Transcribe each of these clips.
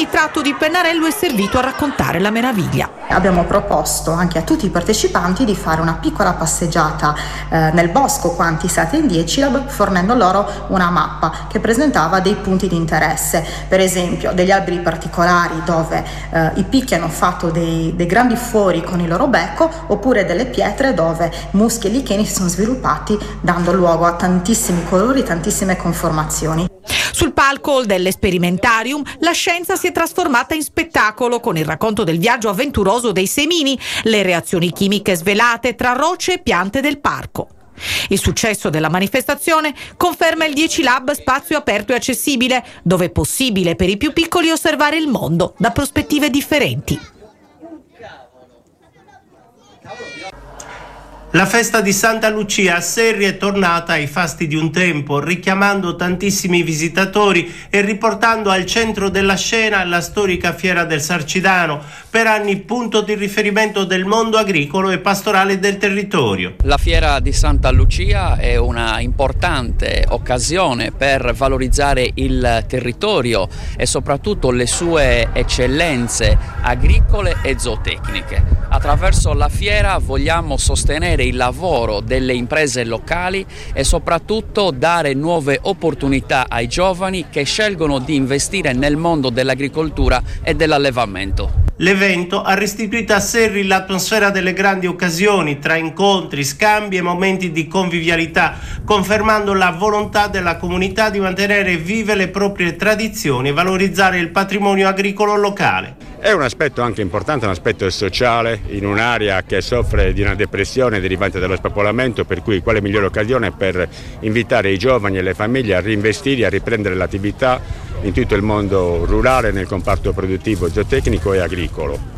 ritratto di pennarello è servito a raccontare la meraviglia. Abbiamo proposto anche a tutti i partecipanti di fare una piccola passeggiata nel bosco qua Antisate in 10 Lab, fornendo loro una mappa che presentava dei punti di interesse, per esempio degli alberi particolari dove i picchi hanno fatto dei grandi fori con il loro becco, oppure delle pietre dove muschi e licheni si sono sviluppati, dando luogo a tantissimi colori, tantissime conformazioni. Sul palco dell'Esperimentarium la scienza si è trasformata in spettacolo con il racconto del viaggio avventuroso dei semini, le reazioni chimiche svelate tra rocce e piante del parco. Il successo della manifestazione conferma il 10 Lab spazio aperto e accessibile, dove è possibile per i più piccoli osservare il mondo da prospettive differenti. La festa di Santa Lucia a Serri è tornata ai fasti di un tempo, richiamando tantissimi visitatori e riportando al centro della scena la storica fiera del Sarcidano, per anni punto di riferimento del mondo agricolo e pastorale del territorio. La fiera di Santa Lucia è una importante occasione per valorizzare il territorio e soprattutto le sue eccellenze agricole e zootecniche. Attraverso la fiera vogliamo sostenere il lavoro delle imprese locali e soprattutto dare nuove opportunità ai giovani che scelgono di investire nel mondo dell'agricoltura e dell'allevamento. L'evento ha restituito a Serri l'atmosfera delle grandi occasioni, tra incontri, scambi e momenti di convivialità, confermando la volontà della comunità di mantenere vive le proprie tradizioni e valorizzare il patrimonio agricolo locale. È un aspetto anche importante, un aspetto sociale in un'area che soffre di una depressione derivante dallo spopolamento, per cui quale migliore occasione per invitare i giovani e le famiglie a reinvestire e a riprendere l'attività in tutto il mondo rurale, nel comparto produttivo, zootecnico e agricolo.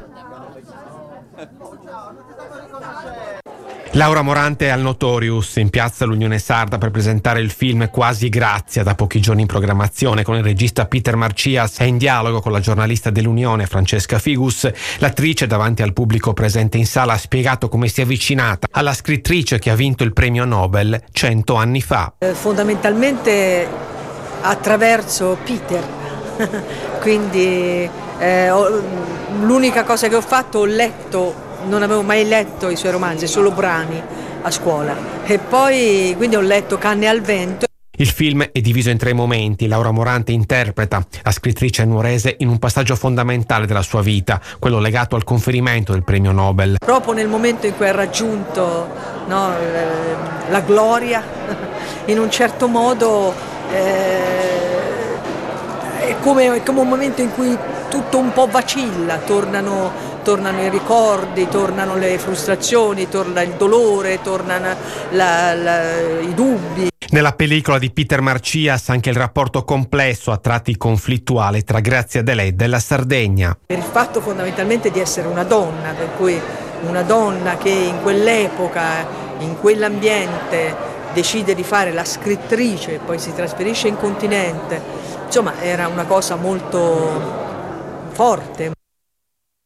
Laura Morante è al Notorious in piazza l'Unione Sarda per presentare il film Quasi Grazia, da pochi giorni in programmazione con il regista Peter Marcias. È in dialogo con la giornalista dell'Unione Francesca Figus. L'attrice davanti al pubblico presente in sala ha spiegato come si è avvicinata alla scrittrice che ha vinto il premio Nobel 100 anni fa. Fondamentalmente attraverso Peter, quindi l'unica cosa che ho fatto, ho letto. Non avevo mai letto i suoi romanzi, solo brani a scuola, e poi quindi ho letto Canne al vento. Il film è diviso in 3 momenti. Laura Morante interpreta la scrittrice nuorese in un passaggio fondamentale della sua vita, quello legato al conferimento del premio Nobel. Proprio nel momento in cui ha raggiunto la gloria, in un certo modo è come un momento in cui tutto un po' vacilla, tornano i ricordi, tornano le frustrazioni, torna il dolore, tornano i dubbi. Nella pellicola di Peter Marcias anche il rapporto complesso, a tratti conflittuale, tra Grazia Deledda e la Sardegna. Per il fatto fondamentalmente di essere una donna, per cui una donna che in quell'epoca, in quell'ambiente, decide di fare la scrittrice e poi si trasferisce in continente, insomma era una cosa molto forte.